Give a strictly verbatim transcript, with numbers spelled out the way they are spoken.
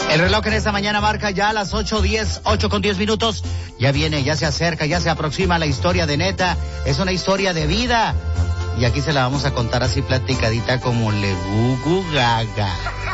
El reloj en esta mañana marca ya las ocho diez, ocho con diez minutos. Ya viene, ya se acerca, ya se aproxima la historia de Neta. Es una historia de vida. Y aquí se la vamos a contar así platicadita como le gugu gaga.